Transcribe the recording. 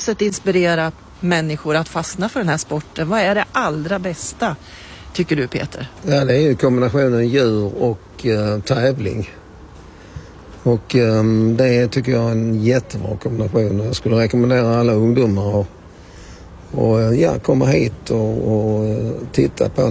sätt inspirera människor att fastna för den här sporten? Vad är det allra bästa, tycker du, Peter? Ja, det är ju kombinationen djur och tävling. Och det tycker jag är en jättebra kombination. Jag skulle rekommendera alla ungdomar att komma hit och titta på